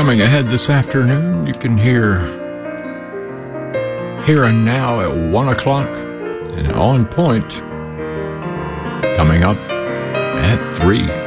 Coming ahead this afternoon, you can hear Here and Now at 1 o'clock and On Point coming up at 3.